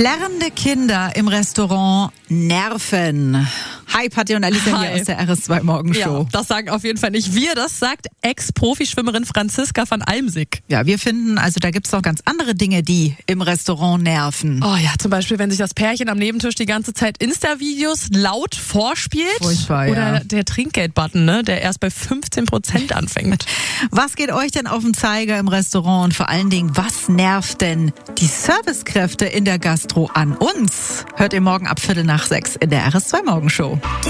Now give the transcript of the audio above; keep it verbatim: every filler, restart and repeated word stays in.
Plärrende Kinder im Restaurant nerven. Hi, Patti und Alicia Hi. hier aus der R S zwei Morgenshow. Ja, das sagen auf jeden Fall nicht wir, das sagt Ex-Profischwimmerin Franziska van Almsick. Ja, wir finden, also da gibt's noch ganz andere Dinge, die im Restaurant nerven. Oh ja, zum Beispiel, wenn sich das Pärchen am Nebentisch die ganze Zeit Insta-Videos laut vorspielt. Furchtbar, ja. Oder der Trinkgeld-Button, ne, der erst bei fünfzehn Prozent anfängt. Was geht euch denn auf den Zeiger im Restaurant und vor allen Dingen, was nervt denn die Servicekräfte in der Gastro an uns? Hört ihr morgen ab Viertel nach sechs in der R S zwei Morgenshow.